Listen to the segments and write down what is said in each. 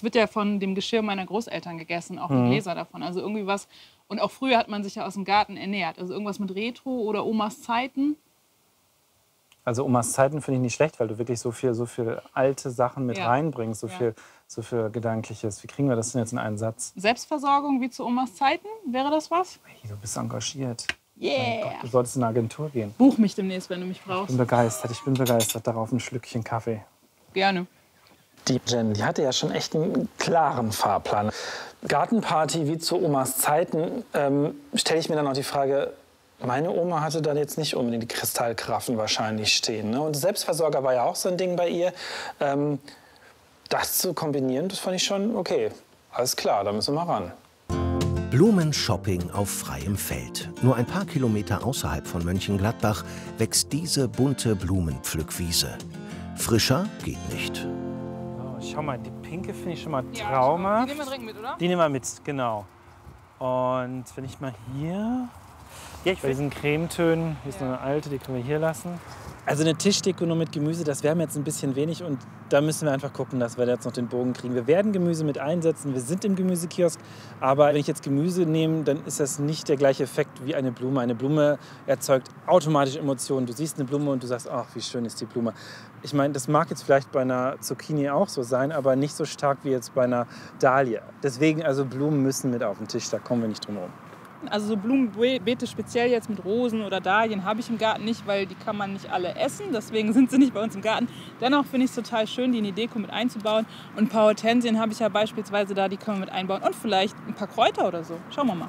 wird ja von dem Geschirr meiner Großeltern gegessen, auch die Gläser davon. Also irgendwie was. Und auch früher hat man sich ja aus dem Garten ernährt. Also irgendwas mit Retro oder Omas Zeiten. Also Omas Zeiten finde ich nicht schlecht, weil du wirklich so viel alte Sachen mit reinbringst, so viel Gedankliches. Wie kriegen wir das denn jetzt in einen Satz? Selbstversorgung wie zu Omas Zeiten, wäre das was? Hey, du bist engagiert. Yeah! Gott, du solltest in eine Agentur gehen. Buch mich demnächst, wenn du mich brauchst. Ich bin begeistert. Darauf ein Schlückchen Kaffee. Gerne. Die Jen, die hatte ja schon echt einen klaren Fahrplan. Gartenparty wie zu Omas Zeiten, stelle ich mir dann auch die Frage, meine Oma hatte dann jetzt nicht unbedingt die Kristallkraffen wahrscheinlich stehen. Ne? Und Selbstversorger war ja auch so ein Ding bei ihr. Das zu kombinieren, das fand ich schon okay. Alles klar, da müssen wir mal ran. Blumenshopping auf freiem Feld. Nur ein paar Kilometer außerhalb von Mönchengladbach wächst diese bunte Blumenpflückwiese. Frischer geht nicht. Oh, schau mal, die pinke finde ich schon mal traumhaft. Die nehmen wir dringend mit, oder? Die nehmen wir mit, genau. Und wenn ich mal hier... Ja, bei diesen Cremetönen, hier ist noch eine alte, die können wir hier lassen. Also eine Tischdeko nur mit Gemüse, das wäre mir jetzt ein bisschen wenig und da müssen wir einfach gucken, dass wir jetzt noch den Bogen kriegen. Wir werden Gemüse mit einsetzen, wir sind im Gemüsekiosk, aber wenn ich jetzt Gemüse nehme, dann ist das nicht der gleiche Effekt wie eine Blume. Eine Blume erzeugt automatisch Emotionen. Du siehst eine Blume und du sagst, ach, wie schön ist die Blume. Ich meine, das mag jetzt vielleicht bei einer Zucchini auch so sein, aber nicht so stark wie jetzt bei einer Dahlie. Deswegen, also Blumen müssen mit auf den Tisch, da kommen wir nicht drum herum. Also so Blumenbeete speziell jetzt mit Rosen oder Dahlien habe ich im Garten nicht, weil die kann man nicht alle essen. Deswegen sind sie nicht bei uns im Garten. Dennoch finde ich es total schön, die in die Deko mit einzubauen. Und ein paar Hortensien habe ich ja beispielsweise da, die können wir mit einbauen. Und vielleicht ein paar Kräuter oder so. Schauen wir mal.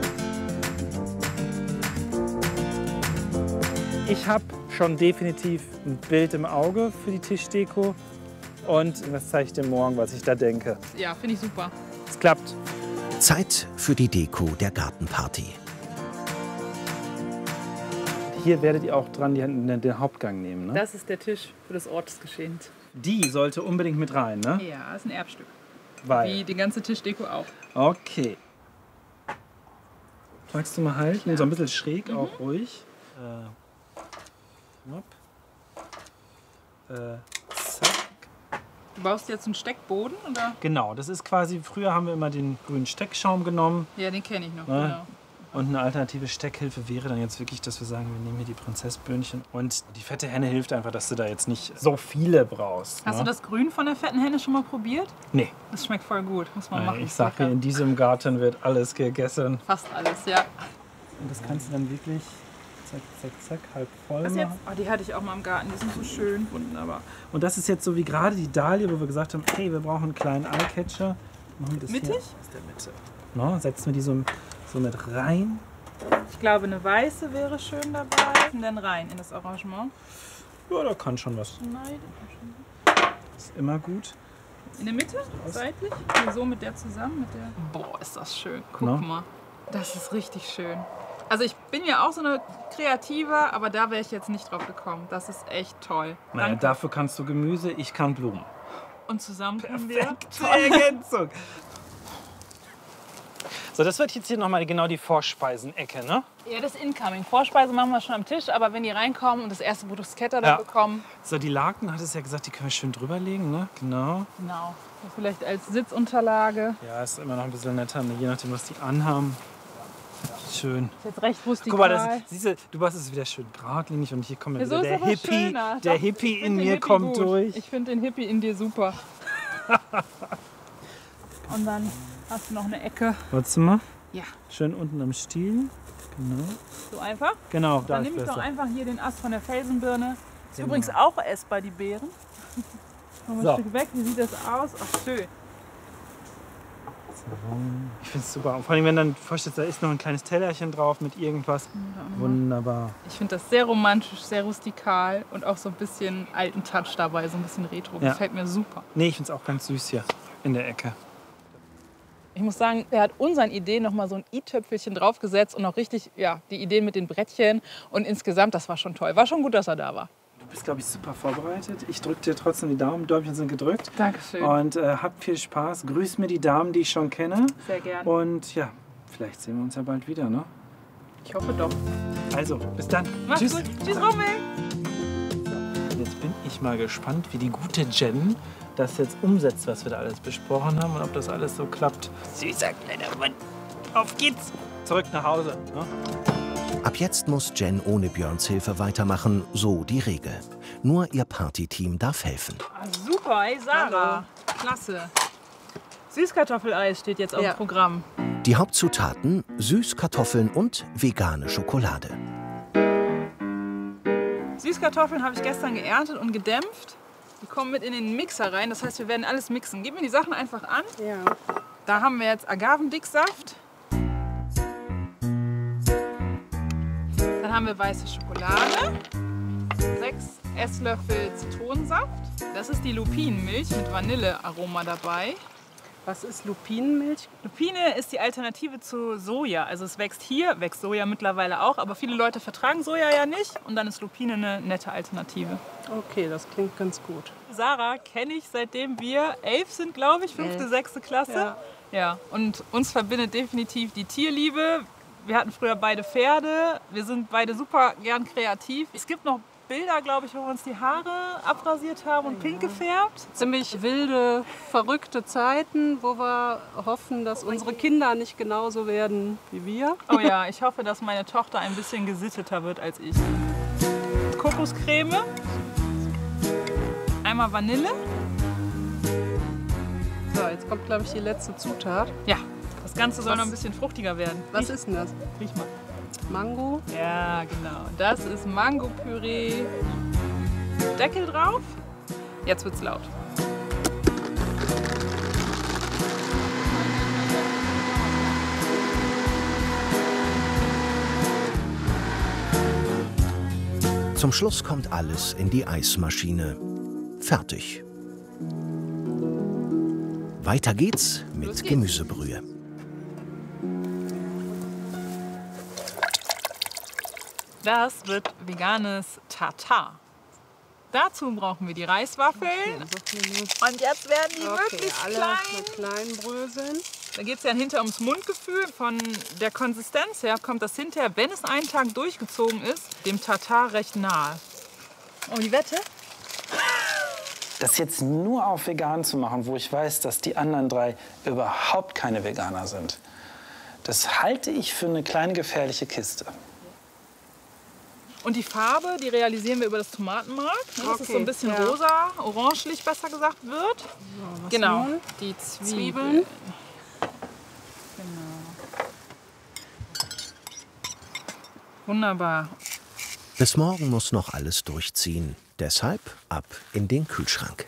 Ich habe schon definitiv ein Bild im Auge für die Tischdeko. Und das zeige ich dir morgen, was ich da denke. Ja, finde ich super. Es klappt. Zeit für die Deko der Gartenparty. Hier werdet ihr auch dran den Hauptgang nehmen, ne? Das ist der Tisch für das Ortsgeschehen. Die sollte unbedingt mit rein, ne? Ja, ist ein Erbstück. Weil. Wie die ganze Tischdeko auch. Okay. Magst du mal halten? Ja. So ein bisschen schräg, auch ruhig. Zack. Du baust jetzt einen Steckboden, oder? Genau, das ist quasi, früher haben wir immer den grünen Steckschaum genommen. Ja, den kenne ich noch, Ne? genau. Und eine alternative Steckhilfe wäre dann jetzt wirklich, dass wir sagen, wir nehmen hier die Prinzessböhnchen. Und die fette Henne hilft einfach, dass du da jetzt nicht so viele brauchst. Hast du das Grün von der fetten Henne schon mal probiert? Nee. Das schmeckt voll gut, muss man machen. Ich sag dir, in diesem Garten wird alles gegessen. Fast alles, ja. Und das kannst du dann wirklich zack, zack, zack, halb voll Was machen. jetzt? Oh, die hatte ich auch mal im Garten, die sind so schön. Wunderbar. Und das ist jetzt so wie gerade die Dahlie, wo wir gesagt haben, hey, wir brauchen einen kleinen Eyecatcher. Machen wir das Mittig? hier aus der Mitte. No, setzen wir die so mit rein. Ich glaube, eine weiße wäre schön dabei. Und dann rein in das Arrangement. Ja, da kann schon was. Nein. Ist immer gut. In der Mitte, seitlich. Hier so mit der zusammen. Mit der. Boah, ist das schön. Guck mal. Das ist richtig schön. Also ich bin ja auch so eine Kreative, aber da wäre ich jetzt nicht drauf gekommen. Das ist echt toll. Naja, Danke. dafür kannst du Gemüse, ich kann Blumen. Und zusammen können wir. Perfekte Ergänzung. So, das wird jetzt hier nochmal genau die Vorspeisenecke, ne? Ja, das Incoming. Vorspeise machen wir schon am Tisch, aber wenn die reinkommen und das erste Bruschetta da bekommen. So, die Laken, hattest du ja gesagt, die können wir schön drüberlegen, ne? Genau. Genau. Vielleicht als Sitzunterlage. Ja, ist immer noch ein bisschen netter, ne? Je nachdem, was die anhaben. Schön. Ist jetzt recht rustikal. Guck mal, siehst du, du machst es wieder schön geradlinig und hier kommt Ja, so wieder der ist aber Hippie. schöner. Der Doch, Hippie ich in find den mir Hippie kommt gut. durch. Ich finde den Hippie in dir super. Und dann hast du noch eine Ecke. Wolltest du mal? Ja. Schön unten am Stiel. Genau. So einfach? Genau, da Dann ist nehme ich doch besser. einfach hier den Ast von der Felsenbirne. Ist Genau. übrigens auch essbar, die Beeren. Noch So. ein Stück weg. Wie sieht das aus? Ach, schön. Ich finde es super. Und vor allem, wenn dann vorstellst, da ist noch ein kleines Tellerchen drauf mit irgendwas. Wunderbar. Ich finde das sehr romantisch, sehr rustikal und auch so ein bisschen alten Touch dabei, so ein bisschen retro. Ja. Gefällt mir super. Nee, ich finde es auch ganz süß hier in der Ecke. Ich muss sagen, er hat unseren Ideen noch mal so ein i-Töpfelchen draufgesetzt und auch richtig, ja, die Ideen mit den Brettchen. Und insgesamt, das war schon toll. War schon gut, dass er da war. Du bist, glaube ich, super vorbereitet. Ich drücke dir trotzdem die Daumen. Däumchen sind gedrückt. Dankeschön. Und habt viel Spaß. Grüß mir die Damen, die ich schon kenne. Sehr gerne. Und ja, vielleicht sehen wir uns ja bald wieder, ne? Ich hoffe doch. Also, bis dann. Mach's Tschüss. gut. Tschüss, Rommel. Jetzt Jetzt bin ich mal gespannt, wie die gute Jen das jetzt umsetzt, was wir da alles besprochen haben und ob das alles so klappt. Süßer kleiner Mann, auf geht's! Zurück nach Hause. Ne? Ab jetzt muss Jen ohne Björns Hilfe weitermachen, so die Regel. Nur ihr Partyteam darf helfen. Ah, super, hey Sarah. Hallo. Klasse. Süßkartoffeleis steht jetzt auf dem Programm. Die Hauptzutaten: Süßkartoffeln und vegane Schokolade. Süßkartoffeln habe ich gestern geerntet und gedämpft. Die kommen mit in den Mixer rein, das heißt, wir werden alles mixen. Gib mir die Sachen einfach an. Ja. Da haben wir jetzt Agavendicksaft. Dann haben wir weiße Schokolade. 6 Esslöffel Zitronensaft. Das ist die Lupinenmilch mit Vanillearoma dabei. Was ist Lupinenmilch? Lupine ist die Alternative zu Soja. Also es wächst hier, wächst Soja mittlerweile auch, aber viele Leute vertragen Soja ja nicht. Und dann ist Lupine eine nette Alternative. Okay, das klingt ganz gut. Sarah kenne ich, seitdem wir 11 sind, glaube ich, 5., 6. Klasse. Ja, und uns verbindet definitiv die Tierliebe. Wir hatten früher beide Pferde. Wir sind beide super gern kreativ. Es gibt noch Bilder, glaube ich, wo wir uns die Haare abrasiert haben und pink gefärbt. Ziemlich wilde, verrückte Zeiten, wo wir hoffen, dass unsere Kinder nicht genauso werden wie wir. Oh ja, ich hoffe, dass meine Tochter ein bisschen gesitteter wird als ich. Kokoscreme. Einmal Vanille. So, jetzt kommt, glaube ich, die letzte Zutat. Ja, das Ganze soll noch ein bisschen fruchtiger werden. Was ist denn das? Riech mal. Mango? Ja, genau. Das ist Mango-Püree. Deckel drauf. Jetzt wird's laut. Zum Schluss kommt alles in die Eismaschine. Fertig. Weiter geht's mit Gemüsebrühe. Das wird veganes Tartar. Dazu brauchen wir die Reiswaffeln. Und jetzt werden die möglichst klein bröseln. Da geht es ja hinterher ums Mundgefühl. Von der Konsistenz her kommt das hinterher, wenn es einen Tag durchgezogen ist, dem Tartar recht nahe. Oh, die Wette? Das jetzt nur auf vegan zu machen, wo ich weiß, dass die anderen 3 überhaupt keine Veganer sind, das halte ich für eine kleine gefährliche Kiste. Und die Farbe, die realisieren wir über das Tomatenmark, dass es so ein bisschen rosa, orangelich besser gesagt wird. So, genau, nun? die Zwiebeln. Genau. Wunderbar. Bis morgen muss noch alles durchziehen. Deshalb ab in den Kühlschrank.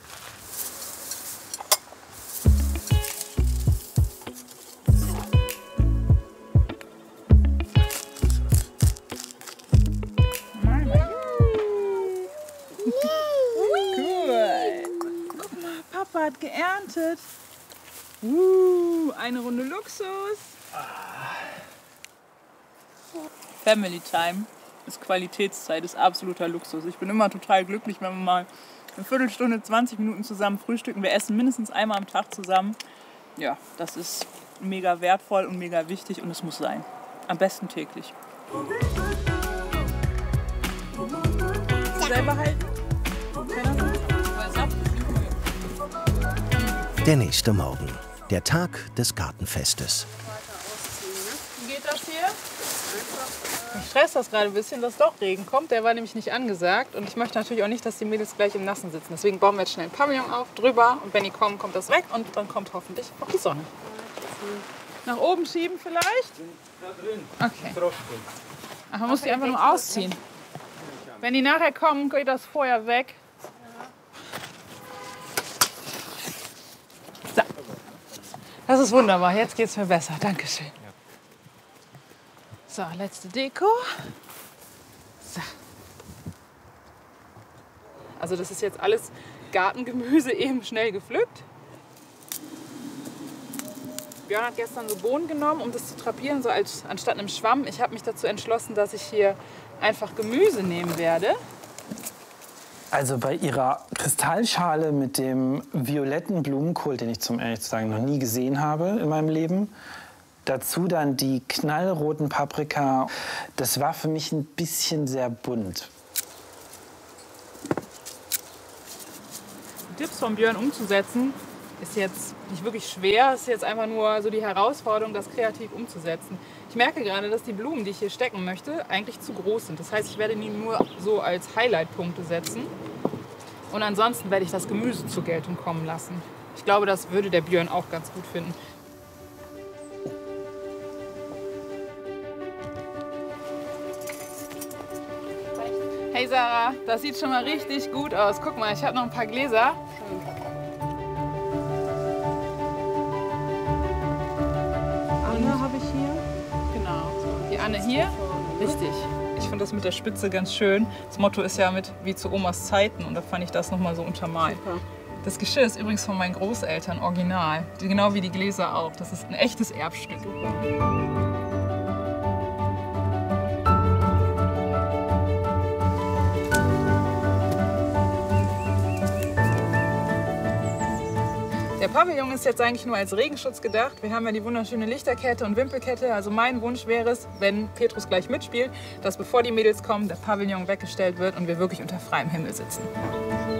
Papa hat geerntet. Eine Runde Luxus. Family Time ist Qualitätszeit, ist absoluter Luxus. Ich bin immer total glücklich, wenn wir mal eine Viertelstunde, 20 Minuten zusammen frühstücken. Wir essen mindestens einmal am Tag zusammen. Ja, das ist mega wertvoll und mega wichtig und es muss sein. Am besten täglich. Selber halten. Der nächste Morgen, der Tag des Gartenfestes. Wie geht das hier? Ich stress das gerade ein bisschen, dass doch Regen kommt. Der war nämlich nicht angesagt. Und ich möchte natürlich auch nicht, dass die Mädels gleich im Nassen sitzen. Deswegen bauen wir jetzt schnell ein Pavillon auf, drüber. Und wenn die kommen, kommt das weg. Und dann kommt hoffentlich auch die Sonne. Nach oben schieben vielleicht? Okay. Ach, man muss die einfach nur ausziehen. Wenn die nachher kommen, geht das Feuer weg. So. Das ist wunderbar. Jetzt geht's mir besser. Dankeschön. So, letzte Deko. So. Also das ist jetzt alles Gartengemüse eben schnell gepflückt. Björn hat gestern so Bohnen genommen, um das zu drapieren, so anstatt einem Schwamm. Ich habe mich dazu entschlossen, dass ich hier einfach Gemüse nehmen werde. Also bei Ihrer Kristallschale mit dem violetten Blumenkohl, den ich zum ehrlich zu sagen noch nie gesehen habe in meinem Leben, dazu dann die knallroten Paprika, das war für mich ein bisschen sehr bunt. Tipps von Björn umzusetzen, ist jetzt nicht wirklich schwer. Es ist jetzt einfach nur so die Herausforderung, das kreativ umzusetzen. Ich merke gerade, dass die Blumen, die ich hier stecken möchte, eigentlich zu groß sind. Das heißt, ich werde die nur so als Highlight-Punkte setzen. Und ansonsten werde ich das Gemüse zur Geltung kommen lassen. Ich glaube, das würde der Björn auch ganz gut finden. Hey Sarah, das sieht schon mal richtig gut aus. Guck mal, ich habe noch ein paar Gläser. Anne habe ich hier. Genau, die Anne hier. Richtig. Ich finde das mit der Spitze ganz schön. Das Motto ist ja mit wie zu Omas Zeiten und da fand ich das nochmal so untermalt. Super. Das Geschirr ist übrigens von meinen Großeltern original. Genau wie die Gläser auch. Das ist ein echtes Erbstück. Der Pavillon ist jetzt eigentlich nur als Regenschutz gedacht. Wir haben ja die wunderschöne Lichterkette und Wimpelkette. Also mein Wunsch wäre es, wenn Petrus gleich mitspielt, dass bevor die Mädels kommen, der Pavillon weggestellt wird und wir wirklich unter freiem Himmel sitzen.